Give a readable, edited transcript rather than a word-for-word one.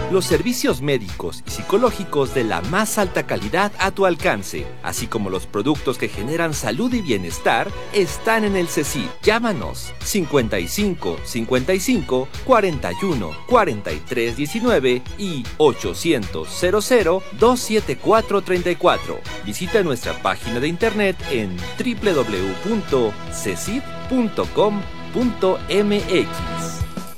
Los servicios médicos y psicológicos de la más alta calidad a tu alcance, así como los productos que generan salud y bienestar, están en el CECID. Llámanos 55 55 41 43 19 y 800 00 274 34. Visita nuestra página de internet en www.cecid.com.mx.